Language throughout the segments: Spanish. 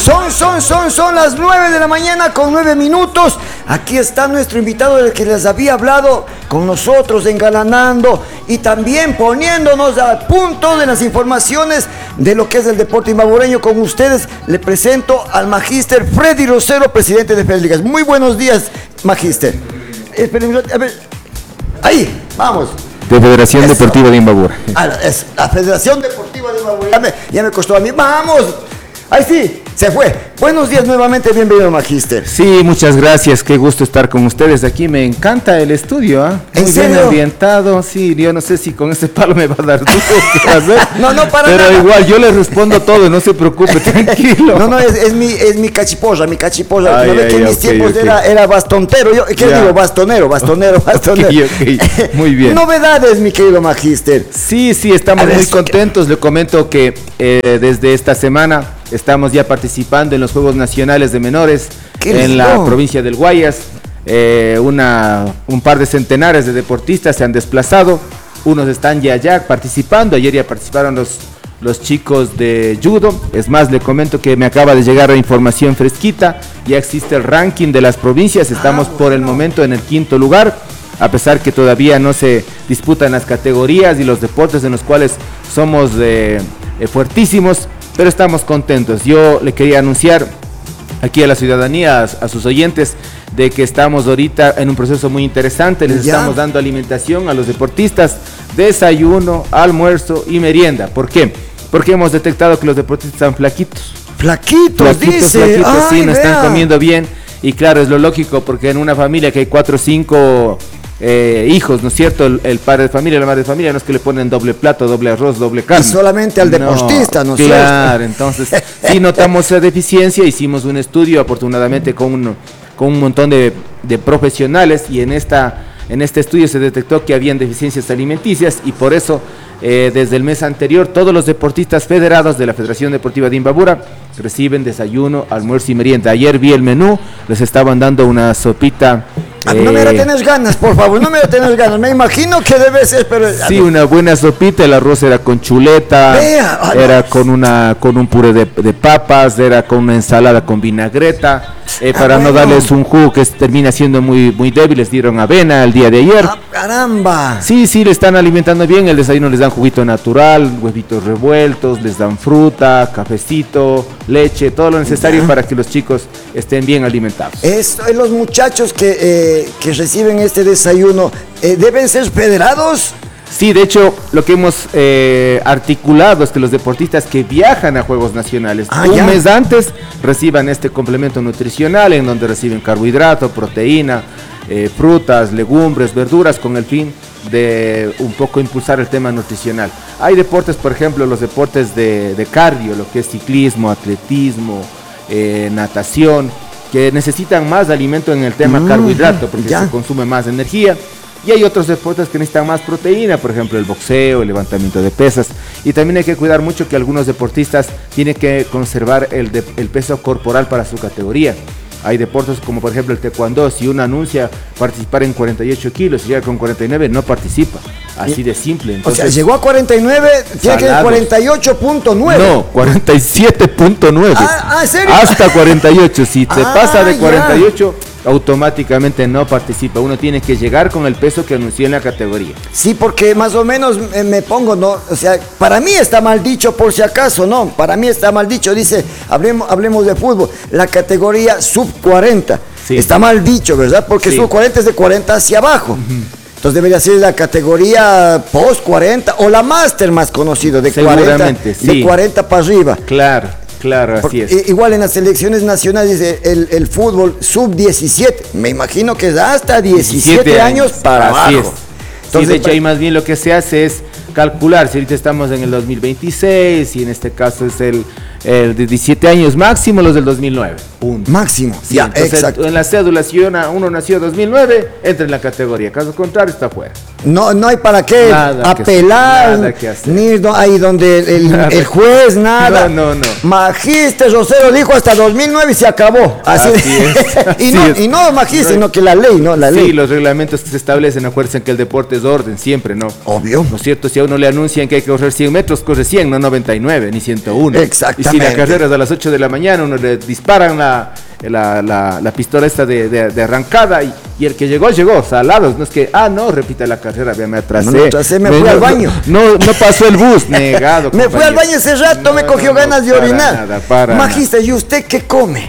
Son las 9 de la mañana con 9 minutos. Aquí está nuestro invitado del que les había hablado, con nosotros engalanando y también poniéndonos al punto de las informaciones de lo que es el deporte imbabureño. Con ustedes le presento al magíster Freddy Rosero, presidente de Fedligas. Muy buenos días, magíster. A ver, ahí, vamos. De Federación Deportiva de Imbabura. La Federación Deportiva de Imbabura. Ya me costó a mí. ¡Vamos! Ahí sí, se fue. Buenos días nuevamente, bienvenido, magíster. Sí, muchas gracias, qué gusto estar con ustedes aquí. Me encanta el estudio, ¿eh? ¿En serio? Bien ambientado, sí, yo no sé si con este palo me va a dar duro, ¿qué va a hacer? No, para pero nada. Igual, yo le respondo todo, no se preocupe, tranquilo. No, es mi cachiporra. Ay, ¿No ve que en mis tiempos okay. era bastontero? ¿Qué digo? Bastonero. Okay. Muy bien. Novedades, mi querido magíster. Sí, estamos muy contentos. Le comento que desde esta semana estamos ya participando en los Juegos Nacionales de Menores en la provincia del Guayas. Un par de centenares de deportistas se han desplazado. Unos están ya participando. Ayer ya participaron los chicos de judo. Es más, le comento que me acaba de llegar la información fresquita. Ya existe el ranking de las provincias. Estamos por el momento en el 5º lugar, a pesar que todavía no se disputan las categorías y los deportes en los cuales somos fuertísimos, pero estamos contentos. Yo le quería anunciar aquí a la ciudadanía, a sus oyentes, de que estamos ahorita en un proceso muy interesante. Les estamos dando alimentación a los deportistas, desayuno, almuerzo y merienda. ¿Por qué? Porque hemos detectado que los deportistas están flaquitos. Flaquitos, dice. Sí, no están comiendo bien. Y claro, es lo lógico, porque en una familia que hay 4 o 5 hijos, ¿no es cierto? El padre de familia, la madre de familia, no es que le ponen doble plato, doble arroz, doble carne. Y solamente al deportista, ¿no es cierto? Claro, entonces, sí notamos esa deficiencia, hicimos un estudio, afortunadamente, con un montón de profesionales, y en este estudio se detectó que habían deficiencias alimenticias, y por eso, desde el mes anterior, todos los deportistas federados de la Federación Deportiva de Imbabura reciben desayuno, almuerzo y merienda. Ayer vi el menú, les estaban dando una sopita. No me tenés ganas, por favor, no me tenés ganas. Me imagino que debe ser, pero... Sí, una buena sopita. El arroz era con chuleta, era con un puré de papas, era con una ensalada con vinagreta. Para no darles un jugo que termina siendo muy, muy débil, les dieron avena el día de ayer. ¡Caramba! Sí, le están alimentando bien. El desayuno les dan juguito natural, huevitos revueltos, les dan fruta, cafecito, leche, todo lo necesario para que los chicos estén bien alimentados. Los muchachos que reciben este desayuno, ¿deben ser federados? Sí, de hecho, lo que hemos articulado es que los deportistas que viajan a Juegos Nacionales un mes antes reciban este complemento nutricional, en donde reciben carbohidrato, proteína, frutas, legumbres, verduras, con el fin de un poco impulsar el tema nutricional. Hay deportes, por ejemplo, los deportes de cardio, lo que es ciclismo, atletismo, natación, que necesitan más alimento en el tema carbohidrato, porque se consume más energía. Y hay otros deportes que necesitan más proteína, por ejemplo el boxeo, el levantamiento de pesas. Y también hay que cuidar mucho que algunos deportistas tienen que conservar el peso corporal para su categoría. Hay deportes como por ejemplo el taekwondo. Si uno anuncia participar en 48 kilos y llega con 49, no participa. Así de simple. Entonces, o sea, llegó a 49, tiene que ir 48.9. No, 47.9. ¿En serio? Hasta 48. Si te pasa de 48, automáticamente no participa. Uno tiene que llegar con el peso que anunció en la categoría. Sí, porque más o menos me pongo, ¿no? O sea, para mí está mal dicho, por si acaso, ¿no? Para mí está mal dicho, dice, hablemos de fútbol, la categoría sub 40. Sí. Está mal dicho, ¿verdad? Porque sub 40 es de 40 hacia abajo. Entonces debería ser la categoría post 40 o la máster más conocido, de 40, de 40 para arriba. Claro, así es. Igual en las selecciones nacionales, el fútbol sub-17, me imagino que es hasta 17 años para abajo. Así es. Entonces, de hecho, ahí más bien lo que se hace es calcular, si ahorita estamos en el 2026, y en este caso es el de 17 años máximo, los del 2009. Punto. Máximo, sí, entonces, exacto. En la cédula, si uno nació en 2009, entra en la categoría. Caso contrario, está fuera. No hay para qué apelar, nada que hacer. Ni ahí donde el juez, nada. No. Magíster Rosero dijo hasta 2009 y se acabó. Así es. y no magíster, sino que la ley, ¿no? La ley. Sí, los reglamentos que se establecen, acuérdense que el deporte es orden, siempre, ¿no? Obvio. ¿No es cierto? Si a uno le anuncian que hay que correr 100 metros, corre 100, no 99, ni 101. Exactamente. Y Si la carrera es a las 8 de la mañana, uno le disparan la pistola esta de arrancada y el que llegó, salados. No es que, no, repita la carrera, ya me atrasé. Me fui al baño. No pasó el bus, negado. Me fui al baño ese rato, me cogió ganas de orinar. Magister, ¿y usted qué come?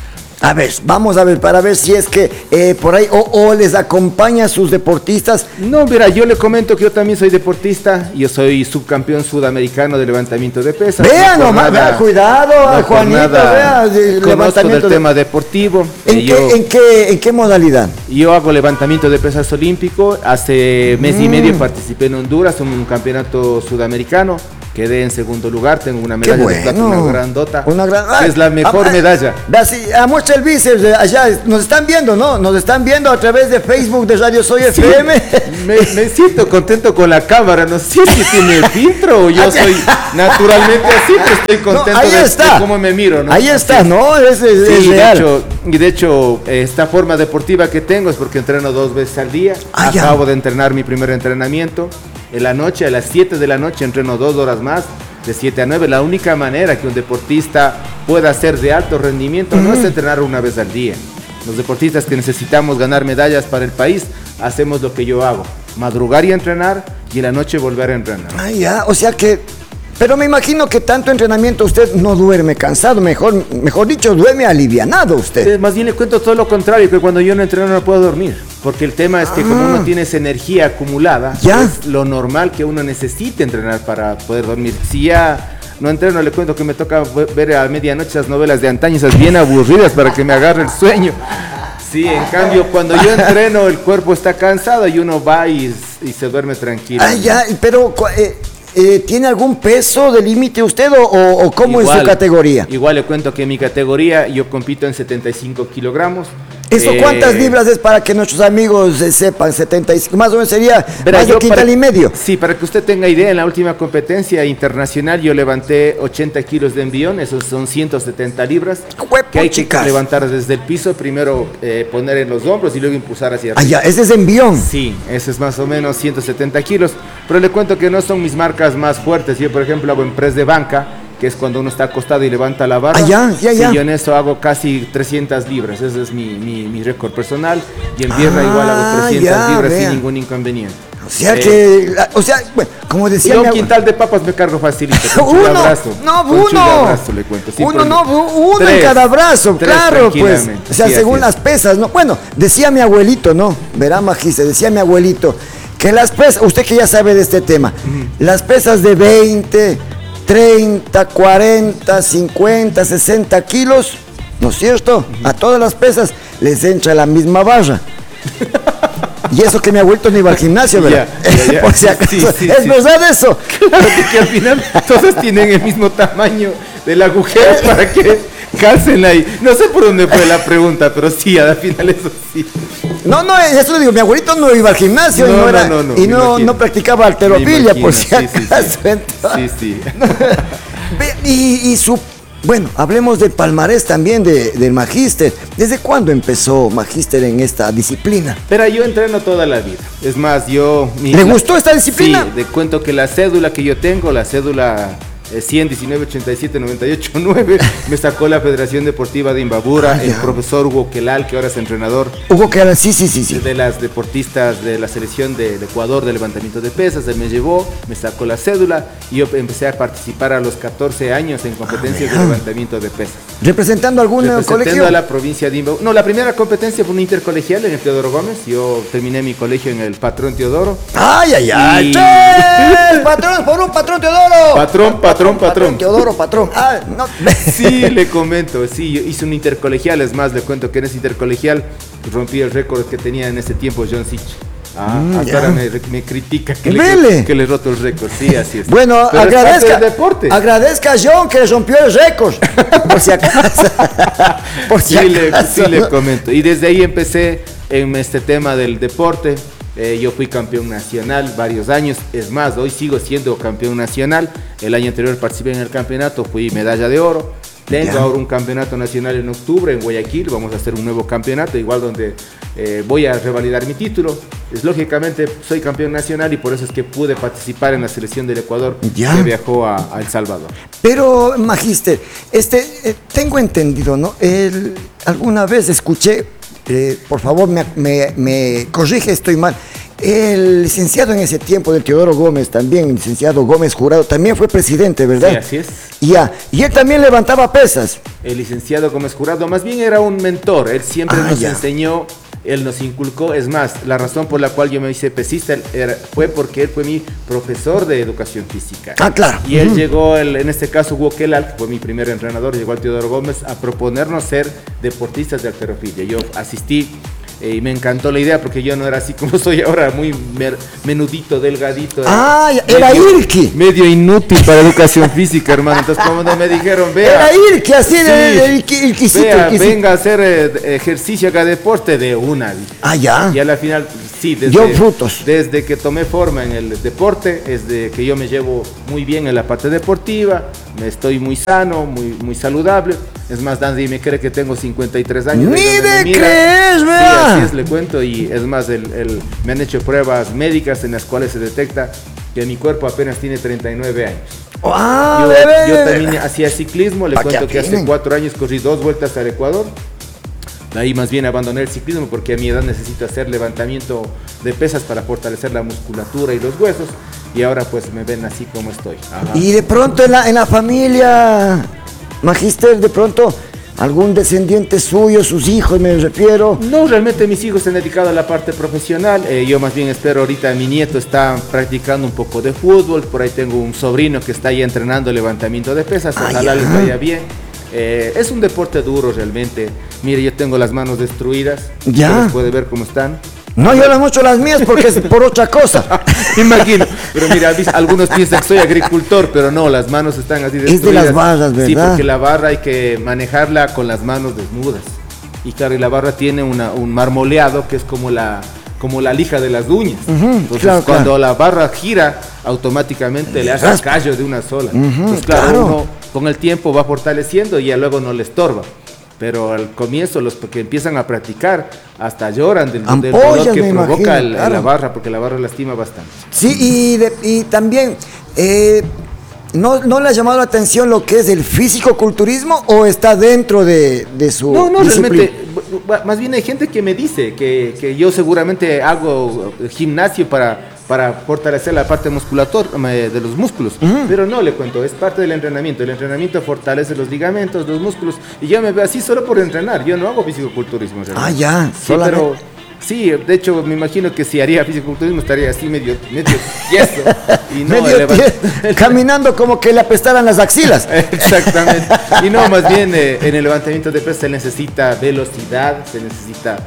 A ver, vamos a ver, para ver si es que por ahí, o les acompaña a sus deportistas. No, mira, yo le comento que yo también soy deportista, yo soy subcampeón sudamericano de levantamiento de pesas. Vea nomás, cuidado, Juanito, vea, levantamiento del tema deportivo. ¿En qué modalidad? Yo hago levantamiento de pesas olímpico, hace mes y medio participé en Honduras en un campeonato sudamericano. Quedé en segundo lugar, tengo una medalla de plata, una grandota. Es la mejor medalla. Muestra el bíceps allá, nos están viendo, ¿no? Nos están viendo a través de Facebook de Radio Soy FM. Me siento contento con la cámara, no sé si tiene filtro o yo soy naturalmente así, pero estoy contento de cómo me miro, ¿no? Ahí está, ¿no? Es real. De hecho, esta forma deportiva que tengo es porque entreno 2 veces al día. Acabo de entrenar mi primer entrenamiento. En la noche, a las 7 de la noche, entreno 2 horas más, de 7 a 9. La única manera que un deportista pueda ser de alto rendimiento no es entrenar una vez al día. Los deportistas que necesitamos ganar medallas para el país, hacemos lo que yo hago: madrugar y entrenar, y en la noche volver a entrenar. O sea que... Pero me imagino que tanto entrenamiento usted no duerme cansado, mejor dicho, duerme alivianado usted. Más bien le cuento todo lo contrario, que cuando yo no entreno no puedo dormir. Porque el tema es que como uno tiene esa energía acumulada, es lo normal que uno necesite entrenar para poder dormir. Si ya no entreno, le cuento que me toca ver a medianoche esas novelas de antaño, esas bien aburridas para que me agarre el sueño. Sí, en cambio, cuando yo entreno, el cuerpo está cansado y uno va y se duerme tranquilo. Pero... ¿tiene algún peso de límite usted o cómo es su categoría? Igual le cuento que en mi categoría yo compito en 75 kilogramos. ¿Eso cuántas libras es para que nuestros amigos sepan? 75, más o menos sería más de quintal y medio. Sí, para que usted tenga idea, en la última competencia internacional yo levanté 80 kilos de envión, esos son 170 libras. Que hay que levantar desde el piso, primero poner en los hombros y luego impulsar hacia arriba. Ese es envión. Sí, ese es más o menos 170 kilos, pero le cuento que no son mis marcas más fuertes. Yo, por ejemplo, hago en press de banca, que es cuando uno está acostado y levanta la barra. Sí, yo en eso hago casi 300 libras, ese es mi récord personal, y en pierna igual hago 300 libras sin ningún inconveniente. O sea bueno, como decía yo un quintal de papas me cargo facilito, con uno le cuento. Uno en cada brazo, claro, pues. O sea, según las pesas, ¿no? Bueno, decía mi abuelito, ¿no? Verá, Magister, decía mi abuelito, que las pesas, usted que ya sabe de este tema, las pesas de 20, 30, 40, 50, 60 kilos, ¿no es cierto? A todas las pesas les entra la misma barra. Y eso que mi abuelito no iba al gimnasio, ¿verdad? Por si acaso, ¿es verdad eso? Claro, que al final todos tienen el mismo tamaño del agujero para que calcen ahí. No sé por dónde fue la pregunta, pero sí, al final eso sí. No, eso lo digo, mi abuelito no iba al gimnasio y no practicaba halterofilia, por si acaso. Sí. Y bueno, hablemos del palmarés también del Magister. ¿Desde cuándo empezó Magister en esta disciplina? Pero yo entreno toda la vida. Es más, ¿Le gustó esta disciplina? Sí, le cuento que la cédula que yo tengo, la cédula 100, 19, 87, 98, 9, me sacó la Federación Deportiva de Imbabura, el profesor Hugo Quelal, que ahora es entrenador. Hugo Quelal, sí. De las deportistas de la selección de Ecuador de levantamiento de pesas. Él me llevó, me sacó la cédula y yo empecé a participar a los 14 años en competencias de levantamiento de pesas. ¿Representando algún colegio? Representando a la provincia de Imbabura. No, la primera competencia fue una intercolegial en el Teodoro Gómez. Yo terminé mi colegio en el Patrón Teodoro. ¡Patrón, por un Patrón Teodoro! Patrón. Teodoro, patrón. Sí, le comento, yo hice un intercolegial, es más, le cuento que en ese intercolegial rompí el récord que tenía en ese tiempo John Sich. Hasta ahora me critica que le roto el récord, sí, así es. Bueno, agradezca a John que le rompió el récord, por si acaso. Sí, le comento. Y desde ahí empecé en este tema del deporte. Yo fui campeón nacional varios años, es más, hoy sigo siendo campeón nacional. El año anterior participé en el campeonato, fui medalla de oro. Tengo ahora un campeonato nacional en octubre en Guayaquil, vamos a hacer un nuevo campeonato, igual donde voy a revalidar mi título. Lógicamente soy campeón nacional y por eso es que pude participar en la selección del Ecuador que viajó a El Salvador. Pero, Magíster, tengo entendido, ¿no? Alguna vez escuché, por favor me corrige, estoy mal. El licenciado en ese tiempo de Teodoro Gómez, también el licenciado Gómez Jurado, también fue presidente, ¿verdad? Sí, así es. Y él también levantaba pesas. El licenciado Gómez Jurado más bien era un mentor, él siempre nos enseñó, él nos inculcó, es más, la razón por la cual yo me hice pesista fue porque él fue mi profesor de educación física. Ah, claro. Y él llegó, en este caso Hugo Kelal, que fue mi primer entrenador, llegó al Teodoro Gómez a proponernos ser deportistas de halterofilia. Yo asistí y me encantó la idea porque yo no era así como soy ahora, muy menudito, delgadito. Era Irki. Medio inútil para educación física, hermano. Entonces, como me dijeron, vea. Era Irki, así vea, venga a hacer ejercicio, haga deporte de una. Y a la final, sí, desde que tomé forma en el deporte, es de que yo me llevo muy bien en la parte deportiva, estoy muy sano, muy saludable. Es más, Dandy me cree que tengo 53 años. ¡Ni de crees, vea! Sí, así es, le cuento. Y es más, me han hecho pruebas médicas en las cuales se detecta que mi cuerpo apenas tiene 39 años. Yo también hacía ciclismo, le cuento que hace 4 años corrí 2 vueltas al Ecuador. De ahí más bien abandoné el ciclismo porque a mi edad necesito hacer levantamiento de pesas para fortalecer la musculatura y los huesos. Y ahora pues me ven así como estoy. Ajá. Y de pronto en la familia, Magíster, de pronto algún descendiente suyo, sus hijos me refiero. No, realmente mis hijos se han dedicado a la parte profesional. Yo más bien espero ahorita, mi nieto está practicando un poco de fútbol. Por ahí tengo un sobrino que está ahí entrenando levantamiento de pesas. Ojalá les vaya bien. Es un deporte duro realmente. Mire, yo tengo las manos destruidas. ¿Ya? Puede ver cómo están. No, yo las mucho las mías porque es por otra cosa. Imagino. Pero mira, algunos piensan que soy agricultor, pero no, las manos están así destruidas. Es de las barras, ¿verdad? Sí, porque la barra hay que manejarla con las manos desnudas. Y claro, y la barra tiene un marmoleado que es como la lija de las uñas. Entonces, cuando la barra gira, automáticamente le hace callo de una sola. Entonces, claro, uno con el tiempo va fortaleciendo y ya luego no le estorba. Pero al comienzo los que empiezan a practicar hasta lloran del dolor que provoca la barra, porque la barra lastima bastante. Sí, y también, ¿no le ha llamado la atención lo que es el físico-culturismo o está dentro de su No, realmente, más bien hay gente que me dice que yo seguramente hago gimnasio para fortalecer la parte musculator de los músculos, pero no, le cuento, es parte del entrenamiento. El entrenamiento fortalece los ligamentos, los músculos, y yo me veo así solo por entrenar. Yo no hago fisicoculturismo. Ya, sí, pero sí, de hecho me imagino que si haría fisicoculturismo estaría así medio tieso y no caminando como que le apestaran las axilas. Exactamente. Y no, más bien en el levantamiento de pesas se necesita velocidad, se necesita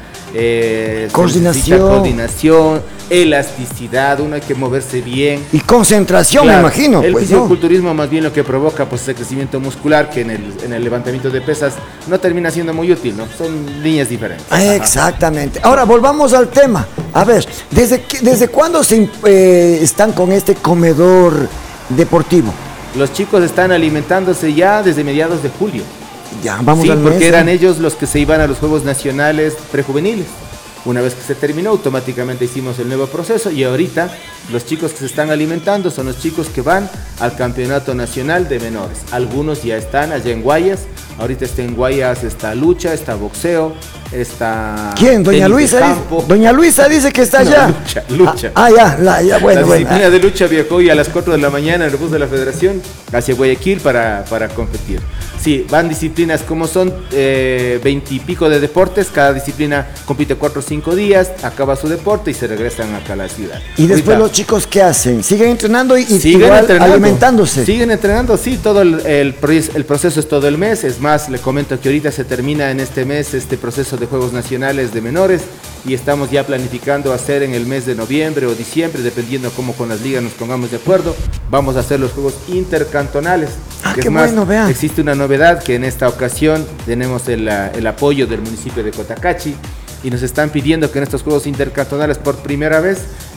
coordinación, elasticidad, uno hay que moverse bien. Y concentración, me imagino. El fisicoculturismo más bien lo que provoca pues el crecimiento muscular, que en el levantamiento de pesas no termina siendo muy útil, ¿no? Son líneas diferentes. Exactamente. Ahora, volvamos al tema. A ver, ¿desde cuándo están con este comedor deportivo? Los chicos están alimentándose ya desde mediados de julio. Ya, vamos al mes. Sí, porque eran ellos los que se iban a los Juegos Nacionales prejuveniles. Una vez que se terminó, automáticamente hicimos el nuevo proceso y ahorita los chicos que se están alimentando son los chicos que van al Campeonato Nacional de Menores. Algunos ya están allá en Guayas. Ahorita está en Guayas, está lucha, está boxeo, está... ¿Quién? ¿Doña Luisa? Doña Luisa dice que está allá. Lucha. Ya, bueno. La disciplina de lucha viajó hoy a las 4 de la mañana en el bus de la Federación hacia Guayaquil para competir. Sí, van disciplinas como son 20 y pico de deportes, cada disciplina compite 4 o 5 días, acaba su deporte y se regresan acá a la ciudad. Y después los chicos, ¿qué hacen? ¿Siguen entrenando y siguen alimentándose? Siguen entrenando, sí, todo el proceso es todo el mes. Es más, le comento que ahorita se termina en este mes este proceso de Juegos Nacionales de Menores y estamos ya planificando hacer en el mes de noviembre o diciembre, dependiendo cómo con las ligas nos pongamos de acuerdo, vamos a hacer los Juegos Intercantonales. Qué bueno, vean. Existe una novedad que en esta ocasión tenemos el apoyo del municipio de Cotacachi y nos están pidiendo que en estos Juegos Intercantonales por primera vez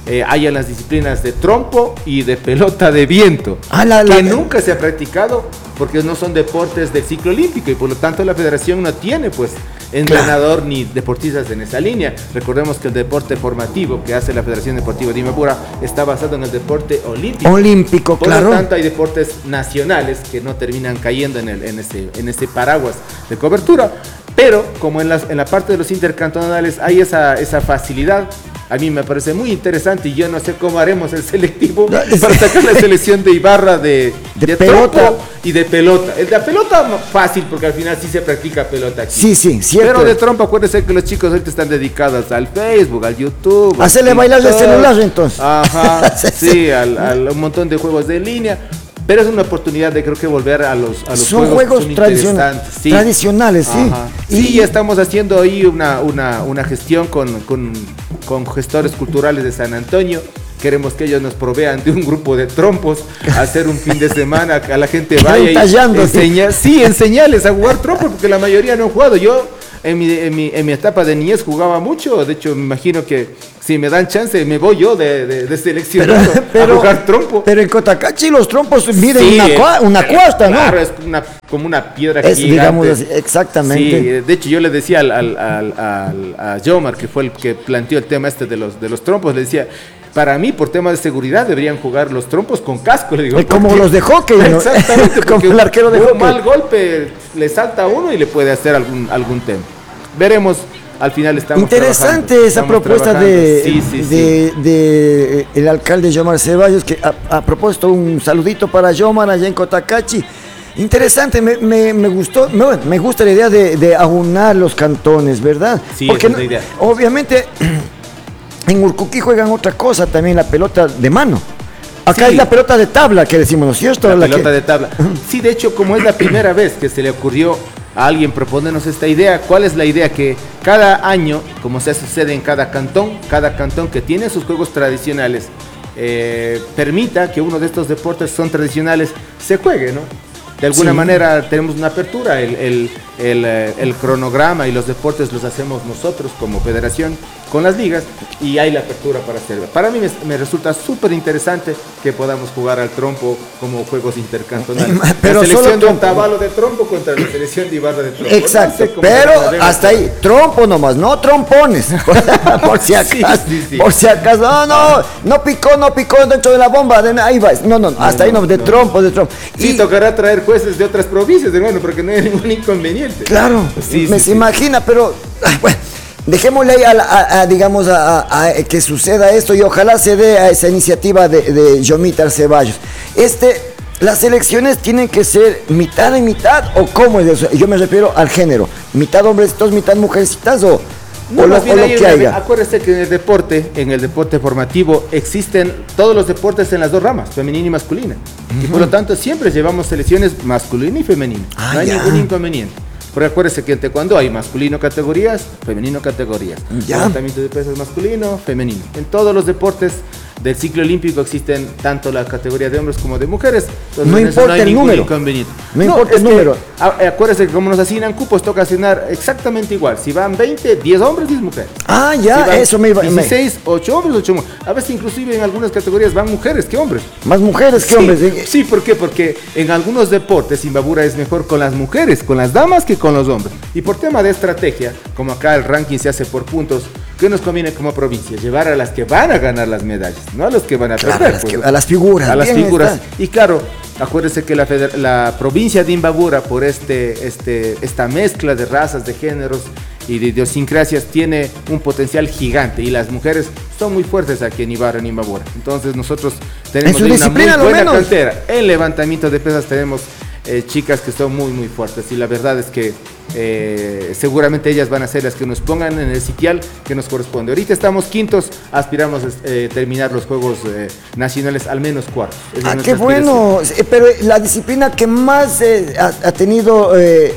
hay en las disciplinas de trompo y de pelota de viento, que nunca se ha practicado porque no son deportes del ciclo olímpico y por lo tanto la federación no tiene pues entrenador ni deportistas en esa línea. Recordemos que el deporte formativo que hace la Federación Deportiva de Imbabura está basado en el deporte olímpico. Por lo tanto hay deportes nacionales que no terminan cayendo en ese paraguas de cobertura, pero como en la parte de los intercantonales hay esa facilidad. A mí me parece muy interesante y yo no sé cómo haremos el selectivo para sacar la selección de Ibarra de pelota y de pelota. La pelota fácil porque al final sí se practica pelota aquí. Sí, cierto. Pero de trompo acuérdense que los chicos ahorita están dedicados al Facebook, al YouTube. Hacerle bailar el celular entonces. Ajá, sí, al un montón de juegos de línea. Pero es una oportunidad de creo que volver a los juegos tradicionales, sí. Sí, ya estamos haciendo ahí una gestión con gestores culturales de San Antonio. Queremos que ellos nos provean de un grupo de trompos, hacer un fin de semana que a la gente vaya y enseñarles a jugar trompo, porque la mayoría no han jugado. Yo en mi etapa de niñez jugaba mucho, de hecho me imagino que si me dan chance me voy yo de seleccionado a jugar trompo. Pero en Cotacachi los trompos miden una cuesta, ¿no? Claro, es como una piedra gigante. Digamos así, exactamente. Sí, de hecho yo le decía a Jomar, que fue el que planteó el tema de los trompos, le decía, para mí, por tema de seguridad, deberían jugar los trompos con casco, le digo. Como los de hockey, ¿no? Exactamente, como el arquero de hockey. Un mal golpe le salta a uno y le puede hacer algún tema. Veremos, al final estamos interesante esa propuesta de el alcalde Jomar Ceballos, que a propósito, un saludito para Jomar allá en Cotacachi. Interesante, me gustó, me gusta la idea de aunar los cantones, ¿verdad? Sí, porque esa es la idea. Obviamente en Urcuquí juegan otra cosa también, la pelota de mano. Acá es la pelota de tabla que decimos, ¿no es cierto? La pelota de tabla. Sí, de hecho, como es la primera vez que se le ocurrió a alguien proponernos esta idea, ¿cuál es la idea? Que cada año, como se sucede en cada cantón que tiene sus juegos tradicionales, permita que uno de estos deportes son tradicionales se juegue, ¿no? De alguna manera tenemos una apertura, el cronograma y los deportes los hacemos nosotros como federación con las ligas y hay la apertura para hacerlo. Para mí me resulta súper interesante que podamos jugar al trompo como juegos intercantonales. Pero la selección de Otavalo de trompo contra la selección de Ibarra de trompo. Exacto, no sé, pero hasta ahí, trompo nomás, no trompones. Por si acaso, por si acaso, no picó dentro de la bomba, ahí va, hasta ahí no, de trompo. Sí, tocará traer jueces de otras provincias, hermano, porque no hay ningún inconveniente. Claro, se imagina, pero bueno, dejémosle ahí digamos a que suceda esto y ojalá se dé a esa iniciativa de Yomitar Ceballos. Las elecciones tienen que ser mitad y mitad, o cómo es eso. Yo me refiero al género, mitad hombrecitos, mitad mujercitas o lo que haya. Acuérdese que en el deporte formativo existen todos los deportes en las dos ramas, femenina y masculina. Y por lo tanto siempre llevamos selecciones masculina y femenina. No hay ningún inconveniente. Porque acuérdese que en taekwondo hay masculino categorías, femenino categorías. Levantamiento de pesas masculino, femenino. En todos los deportes del ciclo olímpico existen tanto la categoría de hombres como de mujeres. Entonces, no importa el número. No importa el número. Acuérdese que como nos asignan cupos, toca asignar exactamente igual. Si van 20, 10 hombres, 10 mujeres. Si eso me iba. 16, 8 hombres, 8 mujeres. A veces inclusive en algunas categorías van mujeres que hombres. Más mujeres que hombres. Sí, ¿por qué? Porque en algunos deportes Imbabura es mejor con las mujeres, con las damas que con los hombres. Y por tema de estrategia, como acá el ranking se hace por puntos, ¿qué nos conviene como provincia? Llevar a las que van a ganar las medallas, no a los que van a perder. A las figuras. A las figuras. Y claro, acuérdese que la provincia de Imbabura, por esta mezcla de razas, de géneros y de idiosincrasias, tiene un potencial gigante y las mujeres son muy fuertes aquí en Imbabura. Entonces nosotros tenemos una muy buena cantera. En levantamiento de pesas tenemos chicas que son muy muy fuertes y la verdad es que seguramente ellas van a ser las que nos pongan en el sitial que nos corresponde. Ahorita estamos quintos, aspiramos a terminar los Juegos Nacionales al menos cuartos. Qué bueno, pero la disciplina que más ha tenido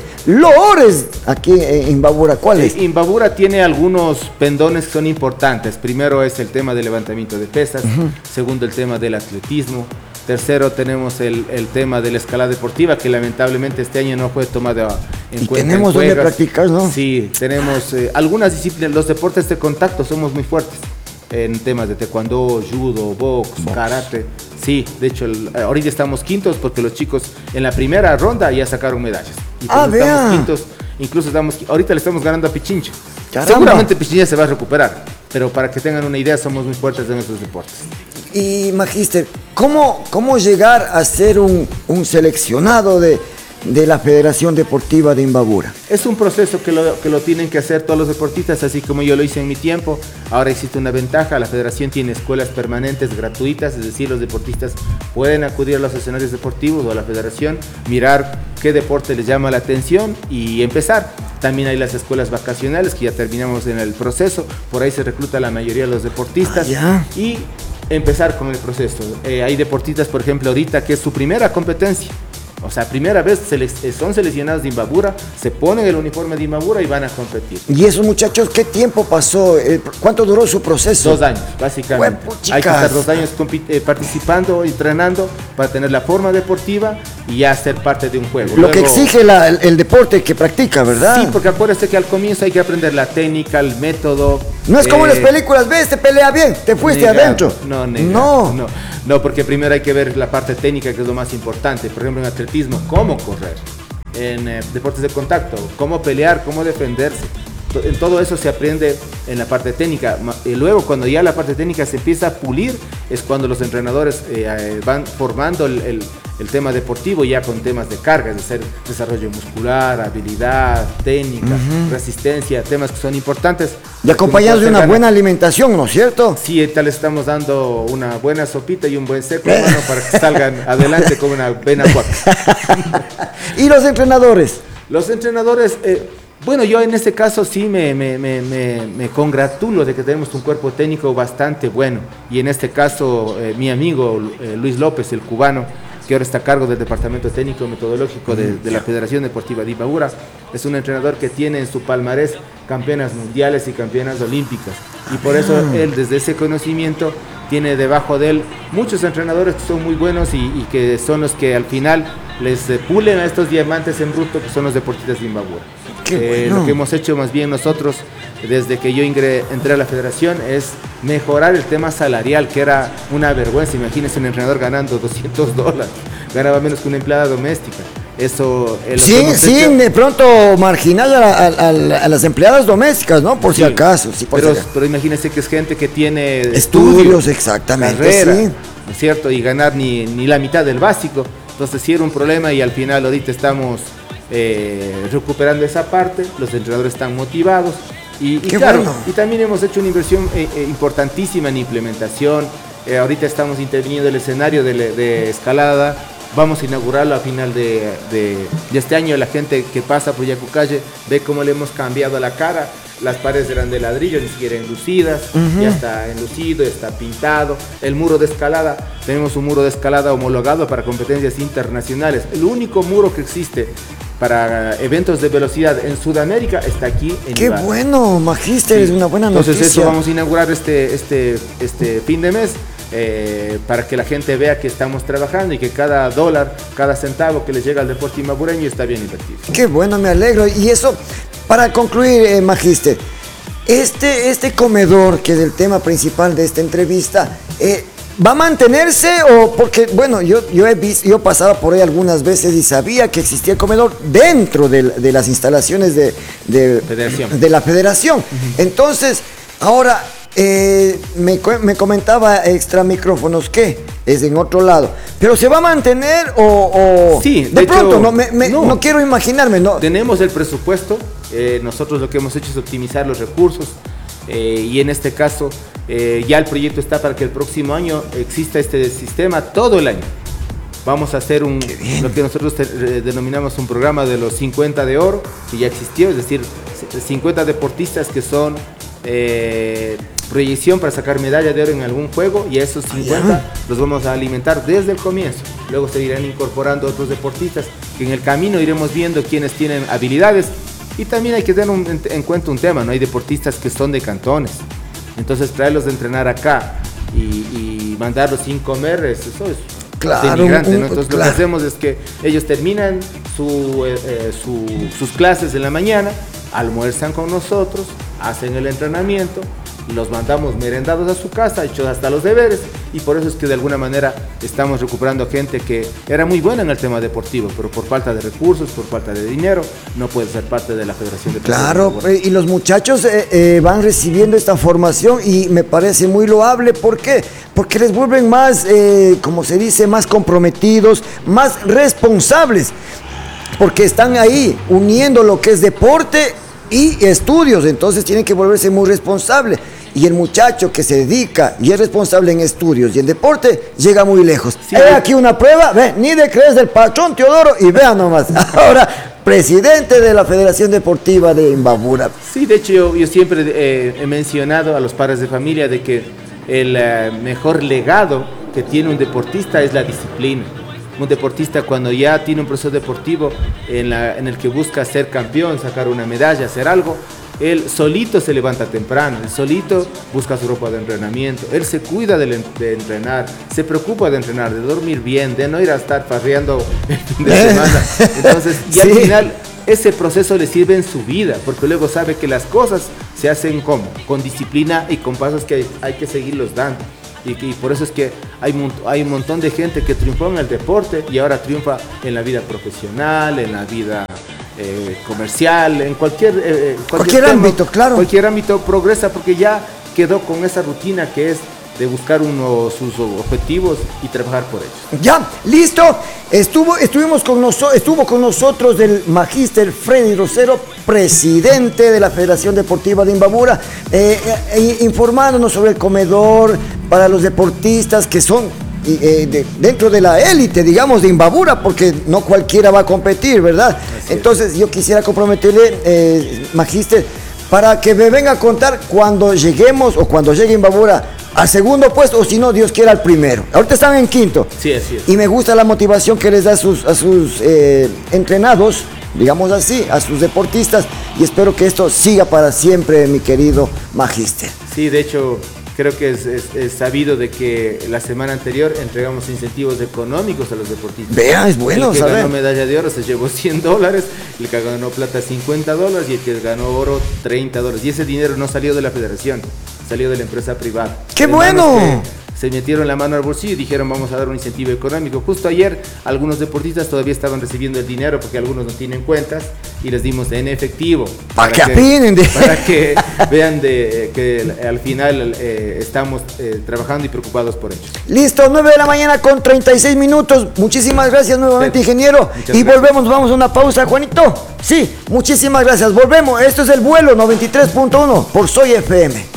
loores aquí en Imbabura, ¿cuál es? Imbabura tiene algunos pendones que son importantes. Primero es el tema del levantamiento de pesas, segundo el tema del atletismo, tercero tenemos el tema de la escalada deportiva, que lamentablemente este año no fue tomado en cuenta. Y tenemos donde practicar, ¿no? Sí, tenemos algunas disciplinas, los deportes de contacto somos muy fuertes. en temas de taekwondo, judo, box, karate. Sí, de hecho, ahorita estamos quintos porque los chicos en la primera ronda ya sacaron medallas. Y estamos quintos, incluso ahorita le estamos ganando a Pichincha. Caramba. Seguramente Pichincha se va a recuperar, pero para que tengan una idea, somos muy fuertes de nuestros deportes. Y Magíster, ¿cómo llegar a ser un seleccionado de la Federación Deportiva de Imbabura? Es un proceso que lo tienen que hacer todos los deportistas, así como yo lo hice en mi tiempo. Ahora existe una ventaja, la federación tiene escuelas permanentes gratuitas, es decir, los deportistas pueden acudir a los escenarios deportivos o a la federación, mirar qué deporte les llama la atención y empezar. También hay las escuelas vacacionales, que ya terminamos en el proceso, por ahí se recluta la mayoría de los deportistas y empezar con el proceso. Hay deportistas, por ejemplo, ahorita que es su primera competencia. O sea, primera vez son seleccionados de Imbabura, se ponen el uniforme de Imbabura y van a competir. ¿Y esos muchachos qué tiempo pasó? ¿Cuánto duró su proceso? 2 años, básicamente. Hay que estar 2 años participando, entrenando para tener la forma deportiva y ya ser parte de un juego. Lo que exige el deporte que practica, ¿verdad? Sí, porque acuérdate que al comienzo hay que aprender la técnica, el método. No es como en las películas, ves, te pelea bien, te fuiste adentro. No, porque primero hay que ver la parte técnica, que es lo más importante. Por ejemplo, en atletismo, cómo correr. En deportes de contacto, cómo pelear, cómo defenderse. En todo eso se aprende en la parte técnica. Y luego, cuando ya la parte técnica se empieza a pulir, es cuando los entrenadores van formando el tema deportivo, ya con temas de carga, es decir, desarrollo muscular, habilidad, técnica, resistencia, temas que son importantes. Y acompañados de una buena alimentación, ¿no es cierto? Sí, ahorita les estamos dando una buena sopita y un buen seco, hermano, para que salgan adelante con una buena cuaca. ¿Y los entrenadores? Los entrenadores... bueno, yo en este caso sí me congratulo de que tenemos un cuerpo técnico bastante bueno. Y en este caso, mi amigo Luis López, el cubano, que ahora está a cargo del Departamento Técnico Metodológico de la Federación Deportiva de Imbabura, es un entrenador que tiene en su palmarés campeonas mundiales y campeonas olímpicas. Y por eso él, desde ese conocimiento, tiene debajo de él muchos entrenadores que son muy buenos y que son los que al final les pulen a estos diamantes en bruto, que son los deportistas de Imbabura. Lo que hemos hecho más bien nosotros desde que yo entré a la federación es mejorar el tema salarial, que era una vergüenza. Imagínense un entrenador ganando $200, ganaba menos que una empleada doméstica. Eso de pronto marginal a las empleadas domésticas, ¿no? Por si acaso. Sí, pero imagínense que es gente que tiene estudios, exactamente, carrera, ¿no es cierto? Y ganar ni la mitad del básico. Entonces sí era un problema y al final ahorita estamos recuperando esa parte. Los entrenadores están motivados y claro, y también hemos hecho una inversión importantísima en implementación. Ahorita estamos interviniendo el escenario de escalada. Vamos a inaugurarlo a final de este año. La gente que pasa por Yacucalle ve cómo le hemos cambiado la cara. Las paredes eran de ladrillo, ni siquiera enlucidas, ya está enlucido, ya está pintado. El muro de escalada, tenemos un muro de escalada homologado para competencias internacionales. El único muro que existe para eventos de velocidad en Sudamérica está aquí en ¡Qué Ibarra! Bueno, Magíster, es una buena noticia. Entonces eso vamos a inaugurar este fin de mes. Para que la gente vea que estamos trabajando y que cada dólar, cada centavo que les llega al deporte imbabureño está bien invertido. Qué bueno, me alegro. Y eso, para concluir, Magíster, este comedor, que es el tema principal de esta entrevista, ¿va a mantenerse o porque, bueno, yo pasaba por ahí algunas veces y sabía que existía el comedor dentro de las instalaciones de la federación? Entonces, ahora... me comentaba extra micrófonos que es en otro lado, pero ¿se va a mantener o sí, de pronto? No quiero imaginarme. No. Tenemos el presupuesto, nosotros lo que hemos hecho es optimizar los recursos y en este caso ya el proyecto está para que el próximo año exista este sistema todo el año. Vamos a hacer lo que nosotros denominamos un programa de los 50 de oro, que ya existió, es decir, 50 deportistas que son proyección para sacar medalla de oro en algún juego, y a esos 50 los vamos a alimentar desde el comienzo. Luego se irán incorporando otros deportistas que en el camino iremos viendo quiénes tienen habilidades. Y también hay que tener en cuenta un tema, ¿no? Hay deportistas que son de cantones, entonces traerlos de entrenar acá y mandarlos sin comer, eso es denigrante, ¿no? Entonces lo que hacemos es que ellos terminan sus clases en la mañana, almuerzan con nosotros, hacen el entrenamiento, los mandamos merendados a su casa, hechos hasta los deberes, y por eso es que de alguna manera estamos recuperando gente que era muy buena en el tema deportivo, pero por falta de recursos, por falta de dinero, no puede ser parte de la Federación de Claro, y los muchachos van recibiendo esta formación y me parece muy loable. ¿Por qué? Porque les vuelven más, como se dice, más comprometidos, más responsables, porque están ahí uniendo lo que es deporte y estudios, entonces tienen que volverse muy responsables. Y el muchacho que se dedica y es responsable en estudios y en deporte llega muy lejos. Sí. Aquí una prueba, ve, ni de crees del patrón Teodoro, y vean nomás, ahora presidente de la Federación Deportiva de Imbabura. Sí, de hecho yo siempre he mencionado a los padres de familia de que el mejor legado que tiene un deportista es la disciplina. Un deportista, cuando ya tiene un proceso deportivo en el que busca ser campeón, sacar una medalla, hacer algo, él solito se levanta temprano, él solito busca su ropa de entrenamiento, él se cuida de entrenar, se preocupa de entrenar, de dormir bien, de no ir a estar farreando el fin de semana. Entonces, y al final ese proceso le sirve en su vida, porque luego sabe que las cosas se hacen con disciplina y con pasos que hay que seguirlos dando. Y por eso es que hay un montón de gente que triunfó en el deporte y ahora triunfa en la vida profesional, en la vida comercial, en cualquier tema, ámbito, claro. Cualquier ámbito progresa porque ya quedó con esa rutina que es de buscar sus objetivos y trabajar por ellos. Ya, listo. Estuvo con nosotros el magíster Freddy Rosero, presidente de la Federación Deportiva de Imbabura, informándonos sobre el comedor para los deportistas que son dentro de la élite, digamos, de Imbabura, porque no cualquiera va a competir, ¿verdad? Entonces yo quisiera comprometerle, magíster, para que me venga a contar cuando lleguemos o cuando llegue Imbabura al segundo puesto, o si no, Dios quiera, al primero. Ahorita están en quinto. Sí, así es. Y me gusta la motivación que les da a sus entrenados, digamos así, a sus deportistas, y espero que esto siga para siempre, mi querido magíster. Sí, de hecho, creo que es sabido de que la semana anterior entregamos incentivos económicos a los deportistas. Vea, es bueno, el que ganó medalla de oro se llevó $100, el que ganó plata $50 y el que ganó oro $30. Y ese dinero no salió de la federación, salió de la empresa privada. ¡Qué bueno! Se metieron la mano al bolsillo y dijeron vamos a dar un incentivo económico. Justo ayer algunos deportistas todavía estaban recibiendo el dinero porque algunos no tienen cuentas y les dimos en efectivo. Para que opinen. Para que vean que al final estamos trabajando y preocupados por ellos. Listo, 9 de la mañana con 36 minutos. Muchísimas gracias nuevamente, ingeniero. Y volvemos, vamos a una pausa, Juanito. Sí, muchísimas gracias. Volvemos. Esto es el vuelo 93.1 por Soy FM.